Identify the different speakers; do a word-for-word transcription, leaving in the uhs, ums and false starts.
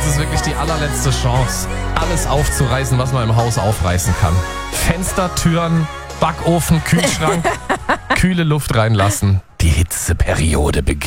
Speaker 1: Jetzt ist wirklich die allerletzte Chance, alles aufzureißen, was man im Haus aufreißen kann. Fenster, Türen, Backofen, Kühlschrank, kühle Luft reinlassen. Die Hitzeperiode beginnt.